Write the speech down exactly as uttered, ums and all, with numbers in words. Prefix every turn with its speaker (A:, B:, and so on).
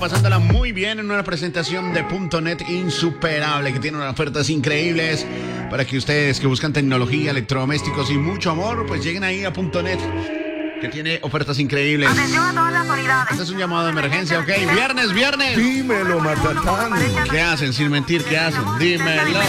A: Pasándola muy bien en una presentación de Punto Net insuperable, que tiene unas ofertas increíbles para que ustedes que buscan tecnología, electrodomésticos y mucho amor, pues lleguen ahí a Punto Net, que tiene ofertas increíbles.
B: Atención a todas las autoridades.
A: Este es un llamado de emergencia, ¿ok? Viernes, viernes.
C: Dímelo, Matatán.
A: ¿Qué hacen? Sin mentir, ¿qué hacen? Dímelo.